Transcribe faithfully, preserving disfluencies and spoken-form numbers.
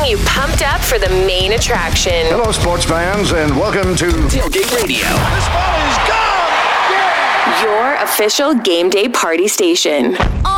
you pumped up for the main attraction. Hello, sports fans, and welcome to Tailgate Radio. This ball is gone! Your official game day party station.